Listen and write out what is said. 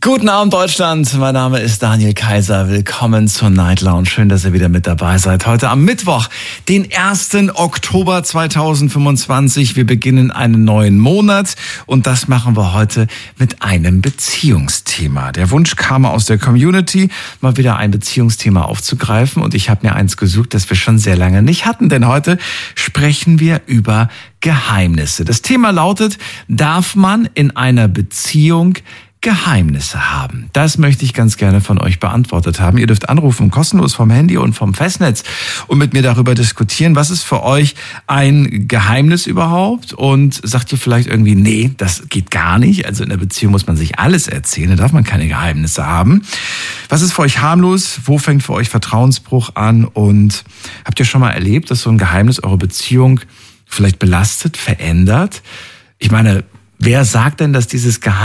Guten Abend, Deutschland. Mein Name ist Daniel Kaiser. Willkommen zur Night Lounge. Schön, dass ihr wieder mit dabei seid. Heute am Mittwoch, den 1. Oktober 2025. Wir beginnen einen neuen Monat und das machen wir heute mit einem Beziehungsthema. Der Wunsch kam aus der Community, mal wieder ein Beziehungsthema aufzugreifen und ich habe mir eins gesucht, das wir schon sehr lange nicht hatten, denn heute sprechen wir über Geheimnisse. Das Thema lautet, darf man in einer Beziehung Geheimnisse haben? Das möchte ich ganz gerne von euch beantwortet haben. Ihr dürft anrufen, kostenlos vom Handy und vom Festnetz und mit mir darüber diskutieren, was ist für euch ein Geheimnis überhaupt? Und sagt ihr vielleicht irgendwie, nee, das geht gar nicht. Also in der Beziehung muss man sich alles erzählen, da darf man keine Geheimnisse haben. Was ist für euch harmlos? Wo fängt für euch Vertrauensbruch an? Und habt ihr schon mal erlebt, dass so ein Geheimnis eure Beziehung vielleicht belastet, verändert? Ich meine, wer sagt denn, dass dieses Geheimnis